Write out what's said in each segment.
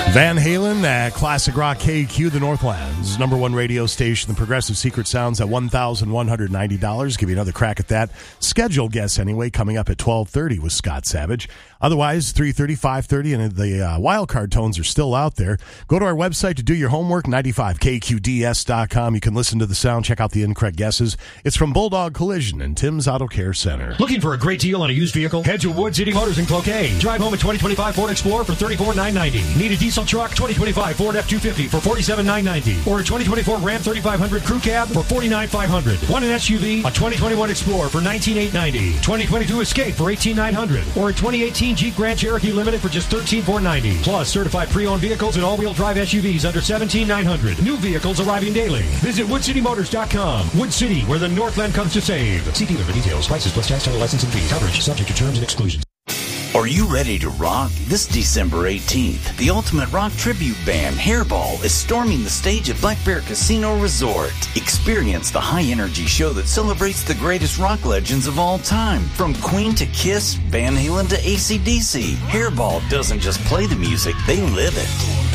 Van Halen at Classic Rock KQ, the Northland's number one radio station, the Progressive Secret Sounds at $1,190. Give you another crack at that. Scheduled guests anyway, coming up at 12:30 with Scott Savage. Otherwise, 3:30, 5:30, and the wild card tones are still out there. Go to our website to do your homework, 95kqds.com. You can listen to the sound, check out the incorrect guesses. It's from Bulldog Collision and Tim's Auto Care Center. Looking for a great deal on a used vehicle? Head to Wood City Motors in Cloquet. Drive home a 2025 Ford Explorer for $34,990. Need a diesel truck? 2025 Ford F-250 for $47,990. Or a 2024 Ram 3500 Crew Cab for $49,500. Want an SUV? A 2021 Explorer for $19,890. 2022 Escape for $18,900. Or a 2018 Jeep Grand Cherokee Limited for just $13,490. Plus certified pre-owned vehicles and all-wheel drive SUVs under $17,900. New vehicles arriving daily. Visit WoodCityMotors.com. Wood City, where the Northland comes to save. See dealer for details. Prices plus tax, title, license, and fees. Coverage subject to terms and exclusions. Are you ready to rock? This December 18th, the ultimate rock tribute band, Hairball, is storming the stage at Black Bear Casino Resort. Experience the high-energy show that celebrates the greatest rock legends of all time. From Queen to Kiss, Van Halen to AC/DC, Hairball doesn't just play the music, they live it.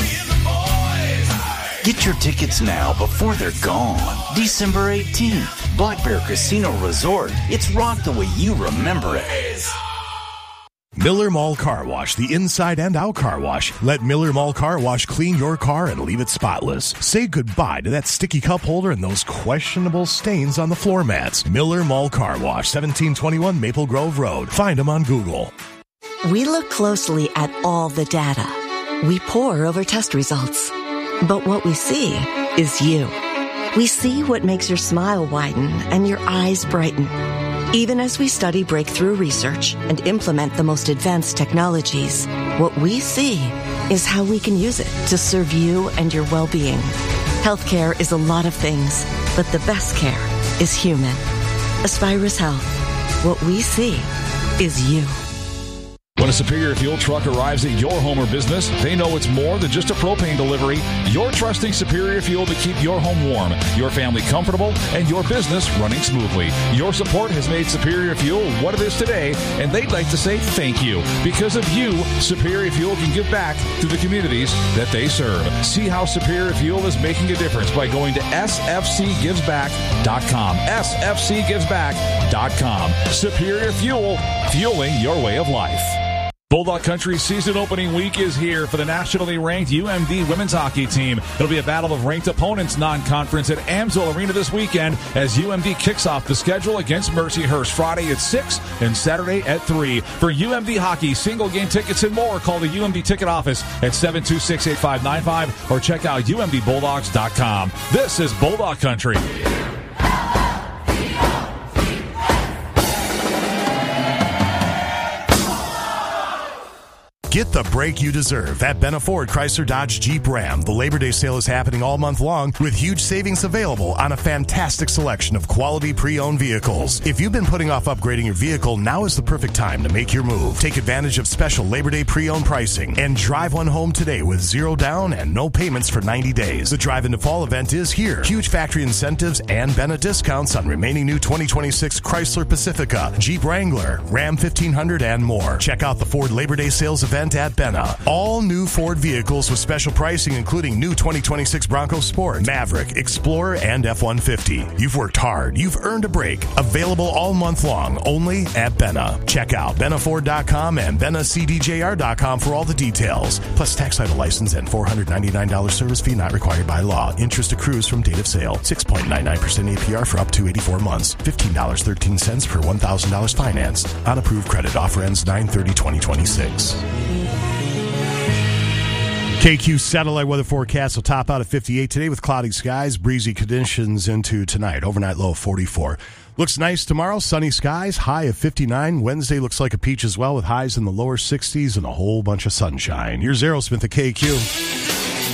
Get your tickets now before they're gone. December 18th, Black Bear Casino Resort. It's rock the way you remember it. Miller Mall Car Wash, the inside and out car wash. Let Miller Mall Car Wash clean your car and leave it spotless. Say goodbye to that sticky cup holder and those questionable stains on the floor mats. Miller Mall Car Wash, 1721 Maple Grove Road. Find them on Google. We look closely at all the data. We pore over test results. But what we see is you. We see what makes your smile widen and your eyes brighten. Even as we study breakthrough research and implement the most advanced technologies, what we see is how we can use it to serve you and your well-being. Healthcare is a lot of things, but the best care is human. Aspirus Health. What we see is you. When a Superior Fuel truck arrives at your home or business, they know it's more than just a propane delivery. You're trusting Superior Fuel to keep your home warm, your family comfortable, and your business running smoothly. Your support has made Superior Fuel what it is today, and they'd like to say thank you. Because of you, Superior Fuel can give back to the communities that they serve. See how Superior Fuel is making a difference by going to sfcgivesback.com. sfcgivesback.com. Superior Fuel, fueling your way of life. Bulldog Country season opening week is here for the nationally ranked UMD women's hockey team. It'll be a battle of ranked opponents non-conference at Amsoil Arena this weekend as UMD kicks off the schedule against Mercyhurst Friday at 6 and Saturday at 3. For UMD hockey, single game tickets and more, call the UMD ticket office at 726-8595 or check out umdbulldogs.com. This is Bulldog Country. Get the break you deserve at Benna Ford Chrysler Dodge Jeep Ram. The Labor Day sale is happening all month long with huge savings available on a fantastic selection of quality pre-owned vehicles. If you've been putting off upgrading your vehicle, now is the perfect time to make your move. Take advantage of special Labor Day pre-owned pricing and drive one home today with zero down and no payments for 90 days. The Drive into Fall event is here. Huge factory incentives and Benna discounts on remaining new 2026 Chrysler Pacifica, Jeep Wrangler, Ram 1500, and more. Check out the Ford Labor Day sales event at Benna. All new Ford vehicles with special pricing, including new 2026 Bronco Sport, Maverick, Explorer, and F-150. You've worked hard. You've earned a break. Available all month long, only at Benna. Check out BennaFord.com and BennaCDJR.com for all the details. Plus tax title license and $499 service fee not required by law. Interest accrues from date of sale. 6.99% APR for up to 84 months. $15.13 per $1,000 financed. On approved credit. Offer ends 9/30/2026. KQ satellite weather forecast will top out at 58 today with cloudy skies, breezy conditions into tonight. Overnight low of 44. Looks nice tomorrow, sunny skies, high of 59. Wednesday looks like a peach as well with highs in the lower 60s and a whole bunch of sunshine. Here's Aerosmith at KQ.